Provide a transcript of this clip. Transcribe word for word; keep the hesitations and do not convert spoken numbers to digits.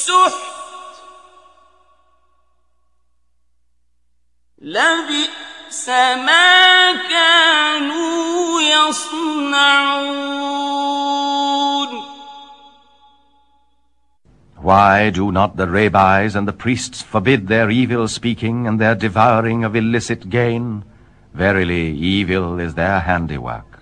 السحت لبئس ما كانوا يصنعون. Why do not the rabbis and the priests forbid their evil speaking and their devouring of illicit gain? Verily, evil is their handiwork.